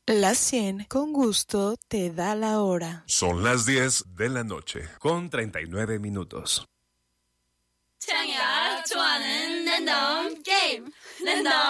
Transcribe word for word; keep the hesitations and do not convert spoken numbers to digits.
La cien con gusto te da la hora. Son las diez de la noche con treinta y nueve minutos. 창이야 좋아하는 랜덤 게임 랜덤